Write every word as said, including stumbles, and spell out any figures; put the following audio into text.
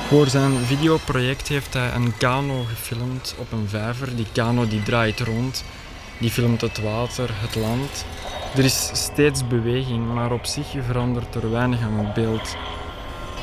Voor zijn videoproject heeft hij een kano gefilmd op een vijver. Die kano die draait rond, die filmt het water, het land. Er is steeds beweging, maar op zich verandert er weinig aan het beeld.